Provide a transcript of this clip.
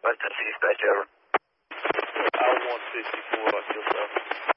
West Tennessee dispatch, over. I 164 on yourself.